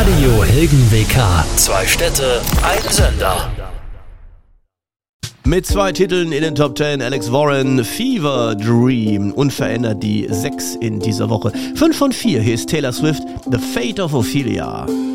Radio Hilgen WK. 2 Städte, ein Sender. Mit 2 Titeln in den Top 10, Alex Warren, Fever Dream, unverändert die 6 in dieser Woche. 5 von 4, hier ist Taylor Swift, The Fate of Ophelia.